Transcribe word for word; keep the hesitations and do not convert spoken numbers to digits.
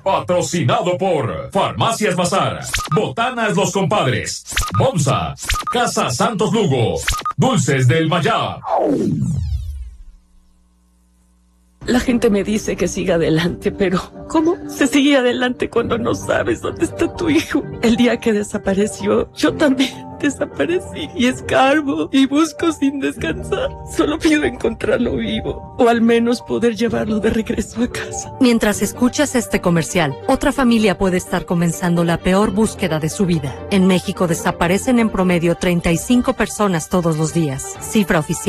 Patrocinado por Farmacias Bazar, Botanas Los Compadres, Bomsa, Casa Santos Lugo, Dulces del Mayab. La gente me dice que siga adelante, pero ¿cómo se sigue adelante cuando no sabes dónde está tu hijo? El día que desapareció, yo también desaparecí y escarbo y busco sin descansar. Solo pido encontrarlo vivo o al menos poder llevarlo de regreso a casa. Mientras escuchas este comercial, otra familia puede estar comenzando la peor búsqueda de su vida. En México desaparecen en promedio treinta y cinco personas todos los días, cifra oficial.